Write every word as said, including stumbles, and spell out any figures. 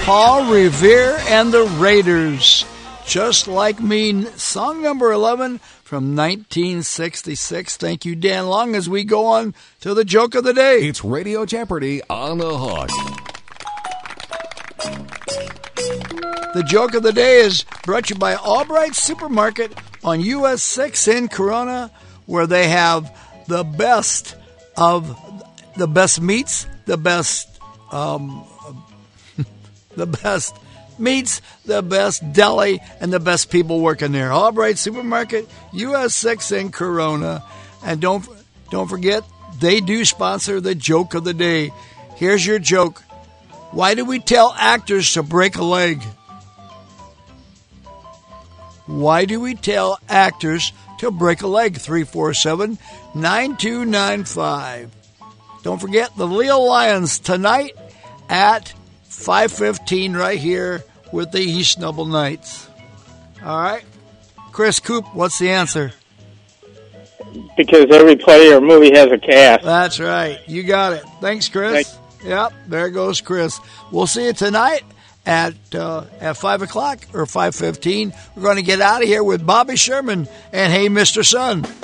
Paul Revere and the Raiders. Just Like Me, song number eleven from nineteen sixty-six. Thank you, Dan Long, as we go on to the joke of the day. It's Radio Jeopardy on the hook. The joke of the day is brought to you by Albright Supermarket on U S six in Corona, where they have the best of the best meats, the best, um, the best meats, the best deli, and the best people working there. Albright Supermarket, U S six in Corona. And don't don't forget, they do sponsor the joke of the day. Here's your joke. Why do we tell actors to break a leg? Why do we tell actors to break a leg? three four seven, nine two nine five. Don't forget the Leo Lions tonight at five fifteen right here with the East Noble Knights. All right. Chris Coop, what's the answer? Because every play or movie has a cast. That's right. You got it. Thanks, Chris. Thanks. Yep, there goes Chris. We'll see you tonight at uh, at five o'clock or five fifteen. We're going to get out of here with Bobby Sherman and Hey, Mister Sun.